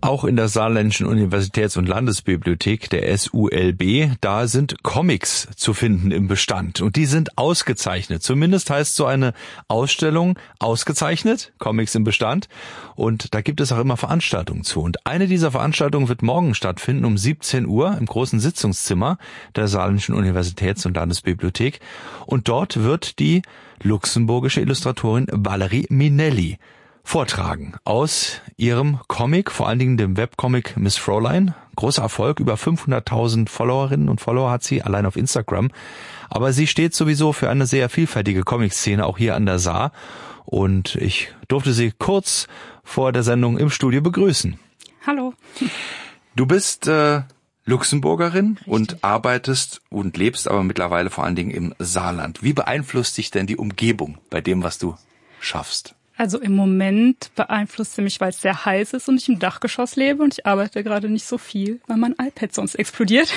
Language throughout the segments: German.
Auch in der Saarländischen Universitäts- und Landesbibliothek, der SULB, da sind Comics zu finden im Bestand. Und die sind ausgezeichnet. Zumindest heißt so eine Ausstellung ausgezeichnet, Comics im Bestand. Und da gibt es auch immer Veranstaltungen zu. Und eine dieser Veranstaltungen wird morgen stattfinden um 17 Uhr im großen Sitzungszimmer der Saarländischen Universitäts- und Landesbibliothek. Und dort wird die luxemburgische Illustratorin Valerie Minelli vortragen aus ihrem Comic, vor allen Dingen dem Webcomic Miss Fräulein. Großer Erfolg, über 500.000 Followerinnen und Follower hat sie, allein auf Instagram. Aber sie steht sowieso für eine sehr vielfältige Comic-Szene, auch hier an der Saar. Und ich durfte sie kurz vor der Sendung im Studio begrüßen. Hallo. Du bist Luxemburgerin. Richtig. Und arbeitest und lebst aber mittlerweile vor allen Dingen im Saarland. Wie beeinflusst dich denn die Umgebung bei dem, was du schaffst? Also im Moment beeinflusst sie mich, weil es sehr heiß ist und ich im Dachgeschoss lebe und ich arbeite gerade nicht so viel, weil mein iPad sonst explodiert.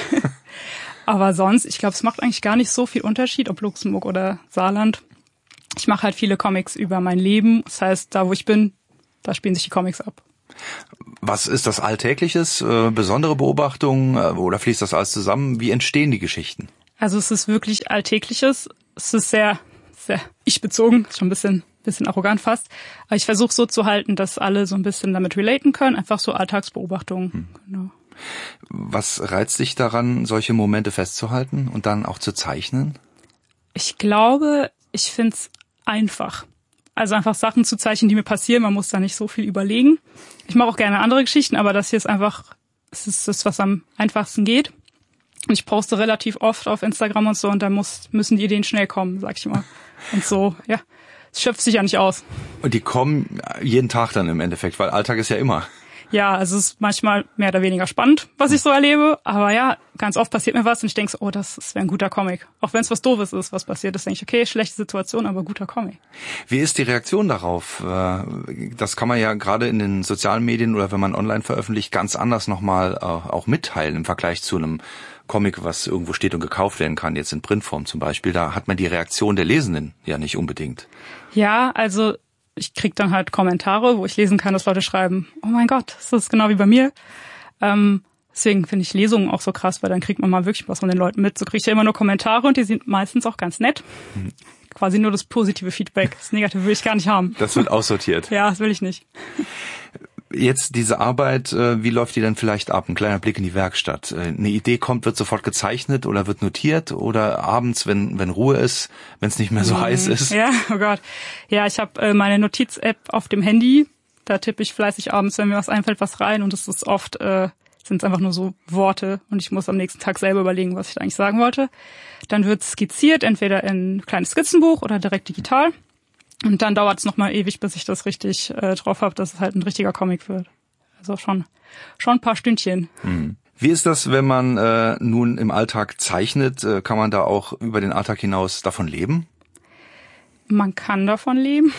Aber sonst, ich glaube, es macht eigentlich gar nicht so viel Unterschied, ob Luxemburg oder Saarland. Ich mache halt viele Comics über mein Leben. Das heißt, da wo ich bin, da spielen sich die Comics ab. Was ist das Alltägliches, besondere Beobachtungen oder fließt das alles zusammen? Wie entstehen die Geschichten? Also es ist wirklich Alltägliches. Es ist sehr, sehr ich-bezogen, schon ein bisschen arrogant fast. Aber ich versuche so zu halten, dass alle so ein bisschen damit relaten können. Einfach so Alltagsbeobachtungen. Genau. Was reizt dich daran, solche Momente festzuhalten und dann auch zu zeichnen? Ich glaube, ich finde es einfach. Also einfach Sachen zu zeichnen, die mir passieren. Man muss da nicht so viel überlegen. Ich mache auch gerne andere Geschichten, aber das hier ist einfach, es ist das, was am einfachsten geht. Und ich poste relativ oft auf Instagram und so und da müssen die Ideen schnell kommen, sag ich immer. Und so, ja. Es schöpft sich ja nicht aus. Und die kommen jeden Tag dann im Endeffekt, weil Alltag ist ja immer. Ja, also es ist manchmal mehr oder weniger spannend, was ich so erlebe. Aber ja, ganz oft passiert mir was und ich denke so, oh, das wäre ein guter Comic. Auch wenn es was Doofes ist, was passiert ist, denke ich, okay, schlechte Situation, aber guter Comic. Wie ist die Reaktion darauf? Das kann man ja gerade in den sozialen Medien oder wenn man online veröffentlicht, ganz anders nochmal auch mitteilen im Vergleich zu einem Comic, was irgendwo steht und gekauft werden kann, jetzt in Printform zum Beispiel. Da hat man die Reaktion der Lesenden ja nicht unbedingt. Ja, also ich krieg dann halt Kommentare, wo ich lesen kann, dass Leute schreiben, oh mein Gott, das ist genau wie bei mir. Deswegen finde ich Lesungen auch so krass, weil dann kriegt man mal wirklich was von den Leuten mit. So kriege ich ja immer nur Kommentare und die sind meistens auch ganz nett. Quasi nur das positive Feedback. Das Negative will ich gar nicht haben. Das wird aussortiert. Ja, das will ich nicht. Jetzt diese Arbeit, wie läuft die denn vielleicht ab? Ein kleiner Blick in die Werkstatt. Eine Idee kommt, wird sofort gezeichnet oder wird notiert oder abends, wenn Ruhe ist, wenn es nicht mehr so heiß ist? Ja, oh Gott. Ja, ich habe meine Notiz-App auf dem Handy. Da tippe ich fleißig abends, wenn mir was einfällt, was rein. Und es ist oft, sind es einfach nur so Worte. Und ich muss am nächsten Tag selber überlegen, was ich da eigentlich sagen wollte. Dann wird skizziert, entweder in ein kleines Skizzenbuch oder direkt digital. Und dann dauert es nochmal ewig, bis ich das richtig drauf habe, dass es halt ein richtiger Comic wird. Also schon ein paar Stündchen. Wie ist das, wenn man nun im Alltag zeichnet? Kann man da auch über den Alltag hinaus davon leben? Man kann davon leben.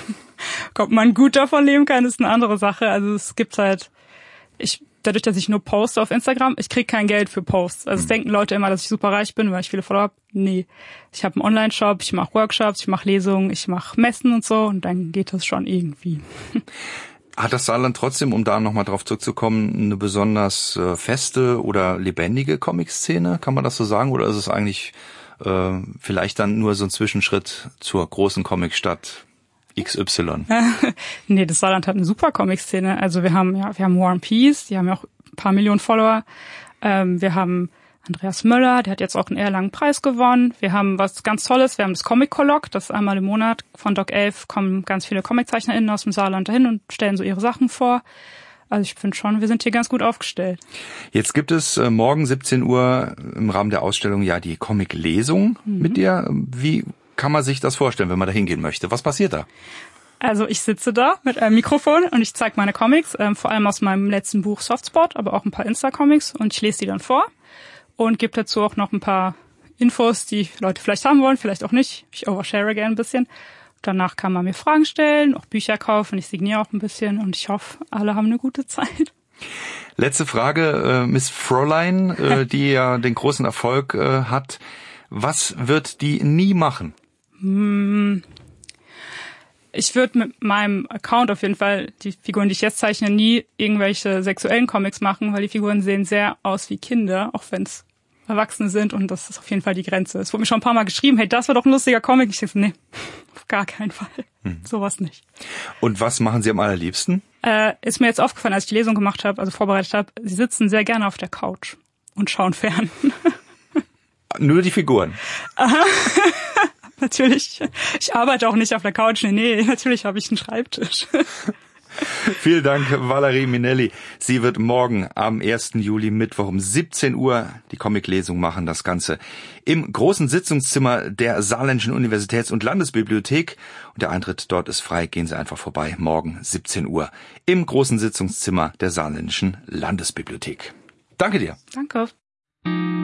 Ob man gut davon leben kann, ist eine andere Sache. Also es gibt halt, dadurch, dass ich nur poste auf Instagram, ich kriege kein Geld für Posts. Also es denken Leute immer, dass ich super reich bin, weil ich viele Follower habe. Nee, ich habe einen Online-Shop, ich mache Workshops, ich mache Lesungen, ich mache Messen und so und dann geht das schon irgendwie. Hat das Saarland trotzdem, um da nochmal drauf zurückzukommen, eine besonders feste oder lebendige Comic-Szene? Kann man das so sagen? Oder ist es eigentlich vielleicht dann nur so ein Zwischenschritt zur großen Comic-Stadt XY? Nee, das Saarland hat eine super Comic-Szene. Also wir haben War and Peace, die haben ja auch ein paar Millionen Follower. Wir haben Andreas Möller, der hat jetzt auch einen eher langen Preis gewonnen. Wir haben was ganz Tolles, wir haben das Comic-Kolloq, das ist einmal im Monat von Doc 11, kommen ganz viele ComiczeichnerInnen aus dem Saarland dahin und stellen so ihre Sachen vor. Also ich finde schon, wir sind hier ganz gut aufgestellt. Jetzt gibt es morgen 17 Uhr im Rahmen der Ausstellung ja die Comic-Lesung mit dir. Wie kann man sich das vorstellen, wenn man da hingehen möchte? Was passiert da? Also ich sitze da mit einem Mikrofon und ich zeige meine Comics, vor allem aus meinem letzten Buch Softspot, aber auch ein paar Insta-Comics und ich lese die dann vor und gebe dazu auch noch ein paar Infos, die Leute vielleicht haben wollen, vielleicht auch nicht. Ich overshare gerne ein bisschen. Danach kann man mir Fragen stellen, auch Bücher kaufen, ich signiere auch ein bisschen und ich hoffe, alle haben eine gute Zeit. Letzte Frage, Miss Fräulein, die ja den großen Erfolg hat. Was wird die nie machen? Ich würde mit meinem Account auf jeden Fall, die Figuren, die ich jetzt zeichne, nie irgendwelche sexuellen Comics machen, weil die Figuren sehen sehr aus wie Kinder, auch wenn es Erwachsene sind, und das ist auf jeden Fall die Grenze. Es wurde mir schon ein paar Mal geschrieben, hey, das war doch ein lustiger Comic. Ich denke, nee, auf gar keinen Fall. Sowas nicht. Und was machen Sie am allerliebsten? Ist mir jetzt aufgefallen, als ich die Lesung gemacht habe, also vorbereitet habe, Sie sitzen sehr gerne auf der Couch und schauen fern. Nur die Figuren? Aha. Natürlich. Ich arbeite auch nicht auf der Couch. Nee, natürlich habe ich einen Schreibtisch. Vielen Dank, Valerie Minelli. Sie wird morgen am 1. Juli, Mittwoch um 17 Uhr die Comiclesung machen. Das Ganze im großen Sitzungszimmer der Saarländischen Universitäts- und Landesbibliothek. Und der Eintritt dort ist frei. Gehen Sie einfach vorbei. Morgen 17 Uhr im großen Sitzungszimmer der Saarländischen Landesbibliothek. Danke dir. Danke.